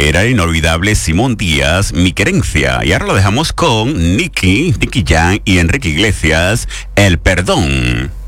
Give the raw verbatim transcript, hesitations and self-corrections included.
era el inolvidable Simón Díaz, Mi Querencia. Y ahora lo dejamos con Nicky, Nicky Jam y Enrique Iglesias, El Perdón.